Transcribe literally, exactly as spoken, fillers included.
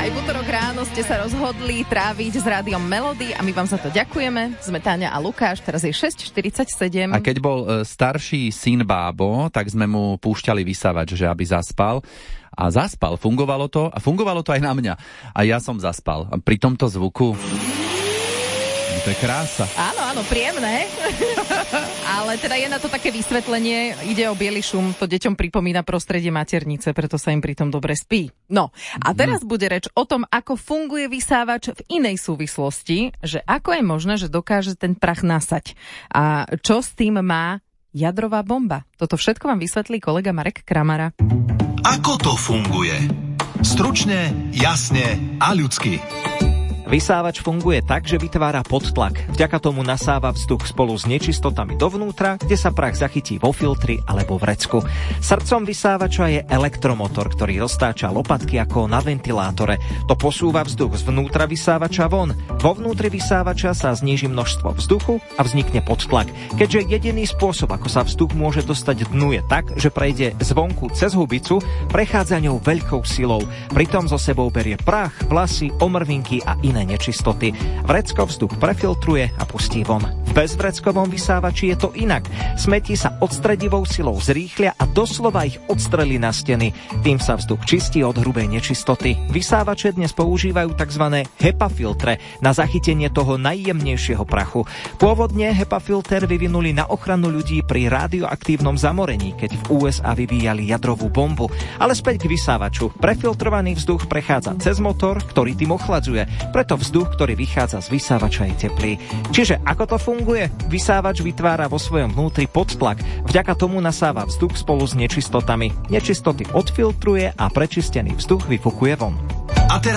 Aj v utorok ráno ste sa rozhodli tráviť s rádiom Melody a my vám za to ďakujeme. Sme Táňa a Lukáš, teraz je šesť štyridsaťsedem. A keď bol starší syn Bábo, tak sme mu púšťali vysávač, že aby zaspal. A zaspal, fungovalo to a fungovalo to aj na mňa. A ja som zaspal. A pri tomto zvuku... To je krása. Áno, áno, príjemné. Ale teda je na to také vysvetlenie, ide o biely šum, to deťom pripomína prostredie maternice, preto sa im pri tom dobre spí. No, a teraz mm. bude reč o tom, ako funguje vysávač v inej súvislosti, že ako je možné, že dokáže ten prach nasať. A čo s tým má jadrová bomba? Toto všetko vám vysvetlí kolega Marek Kramara. Ako to funguje? Stručne, jasne a ľudsky. Vysávač funguje tak, že vytvára podtlak. Vďaka tomu nasáva vzduch spolu s nečistotami dovnútra, kde sa prach zachytí vo filtri alebo vrecku. Srdcom vysávača je elektromotor, ktorý roztáča lopatky ako na ventilátore. To posúva vzduch zvnútra vysávača von. Vo vnútri vysávača sa zníži množstvo vzduchu a vznikne podtlak. Keďže jediný spôsob, ako sa vzduch môže dostať dnu, je tak, že prejde zvonku cez hubicu, prechádza ňou veľkou silou. Pritom so sebou berie prach, vlasy, omrvinky a iné nečistoty. Vrecko vzduch prefiltruje a pustí von. V bezvreckovom vysávači je to inak. Smeti sa odstredivou silou zrýchlia a doslova ich odstrelí na steny. Tým sa vzduch čistí od hrubej nečistoty. Vysávače dnes používajú tzv. HEPA filtre na zachytenie toho najjemnejšieho prachu. Pôvodne HEPA filter vyvinuli na ochranu ľudí pri radioaktívnom zamorení, keď v ú es á vyvíjali jadrovú bombu. Ale späť k vysávaču. Prefiltrovaný vzduch prechádza cez motor, ktorý tým ochladzuje. Preto vzduch, ktorý vychádza z vysávača, je teplý. Čiže ako to funguje? Vysávač vytvára vo svojom vnútri podtlak. Vďaka tomu nasáva vzduch spolu s nečistotami. Nečistoty odfiltruje a prečistený vzduch vyfukuje von.